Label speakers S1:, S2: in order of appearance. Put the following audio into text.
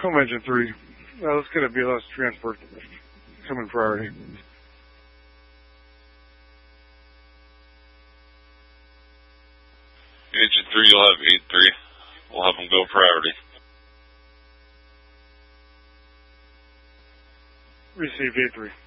S1: Home engine 3. Let's get a BLS transport coming priority.
S2: Engine 3, you'll have 8-3. We'll have them go priority.
S1: Received 8-3.